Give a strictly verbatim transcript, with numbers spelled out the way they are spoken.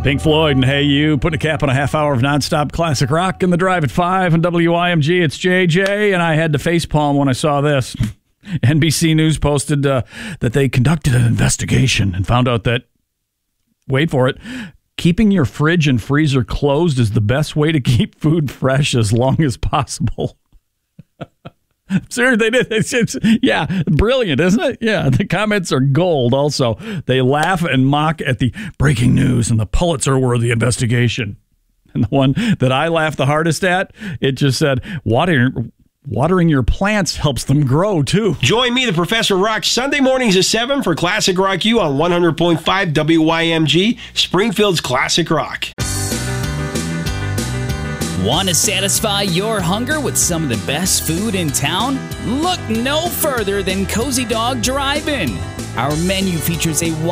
Pink Floyd and Hey You, putting a cap on a half hour of nonstop classic rock in the drive at five on W I M G. It's J J, and I had to facepalm when I saw this. N B C News posted uh, that they conducted an investigation and found out that, wait for it, keeping your fridge and freezer closed is the best way to keep food fresh as long as possible. Seriously, they did. It's, it's, yeah, brilliant, isn't it? Yeah, the comments are gold. Also, they laugh and mock at the breaking news and the Pulitzer-worthy investigation. And the one that I laughed the hardest at, it just said, water, watering your plants helps them grow, too. Join me, the Professor Rock, Sunday mornings at seven for Classic Rock U on one hundred point five W I M G, Springfield's Classic Rock. Want to satisfy your hunger with some of the best food in town? Look no further than Cozy Dog Drive-In. Our menu features a